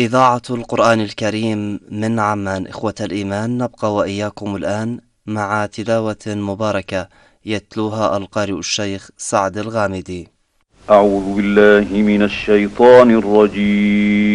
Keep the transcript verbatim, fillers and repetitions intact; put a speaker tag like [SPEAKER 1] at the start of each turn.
[SPEAKER 1] إذاعة القرآن الكريم من عمان. إخوة الإيمان، نبقى وإياكم الآن مع تلاوة مباركة يتلوها القارئ الشيخ سعد الغامدي.
[SPEAKER 2] أعوذ بالله من الشيطان الرجيم.